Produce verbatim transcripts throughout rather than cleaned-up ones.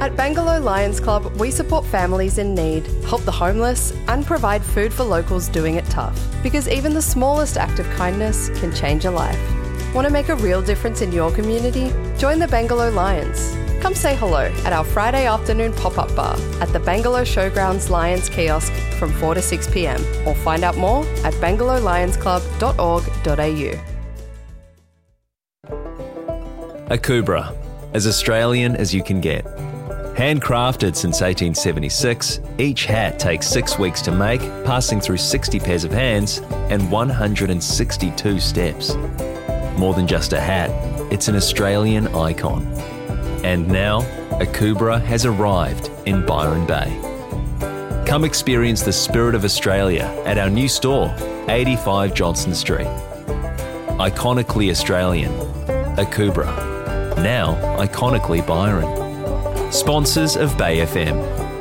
At Bangalore Lions Club, we support families in need, help the homeless, and provide food for locals doing it tough. Because even the smallest act of kindness can change a life. Want to make a real difference in your community? Join the Bangalore Lions. Come say hello at our Friday afternoon pop-up bar at the Bangalore Showgrounds Lions kiosk from four to six p m or find out more at bangalore lions club dot org dot a u. Akubra, as Australian as you can get. Handcrafted since eighteen seventy-six, each hat takes six weeks to make, passing through sixty pairs of hands and one hundred sixty-two steps. More than just a hat, it's an Australian icon. And now, Akubra has arrived in Byron Bay. Come experience the spirit of Australia at our new store, eighty-five Johnston Street. Iconically Australian, Akubra. Now, iconically Byron. Sponsors of Bay F M.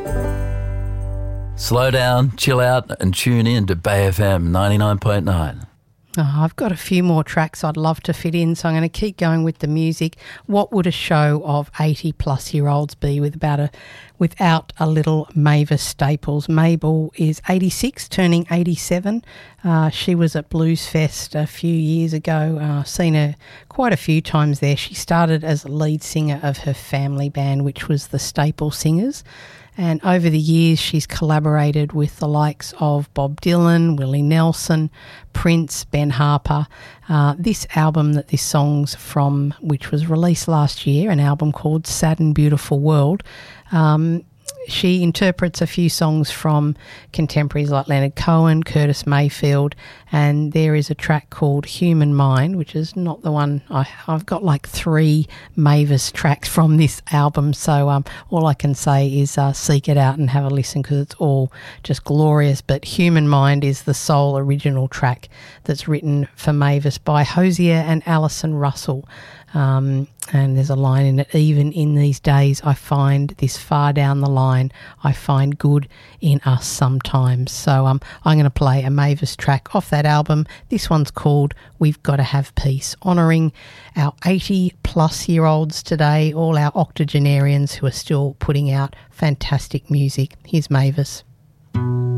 Slow down, chill out and tune in to Bay F M ninety-nine point nine. Oh, I've got a few more tracks I'd love to fit in, so I'm going to keep going with the music. What would a show of eighty-plus-year-olds be with about a, without a little Mavis Staples? Mabel is eighty-six, turning eighty-seven. Uh, she was at Blues Fest a few years ago. I've uh, seen her quite a few times there. She started as a lead singer of her family band, which was the Staple Singers. And over the years, she's collaborated with the likes of Bob Dylan, Willie Nelson, Prince, Ben Harper. Uh, this album that this song's from, which was released last year, an album called Sad and Beautiful World, um, she interprets a few songs from contemporaries like Leonard Cohen, Curtis Mayfield, and there is a track called Human Mind, which is not the one. I, I've got like three Mavis tracks from this album, so um, all I can say is uh, seek it out and have a listen because it's all just glorious. But Human Mind is the sole original track that's written for Mavis by Hosier and Alison Russell. Um, and there's a line in it, even in these days I find this far down the line, I find good in us sometimes. So um, I'm going to play a Mavis track off that album. This one's called We've Got to Have Peace, honouring our eighty-plus-year-olds today, all our octogenarians who are still putting out fantastic music. Here's Mavis.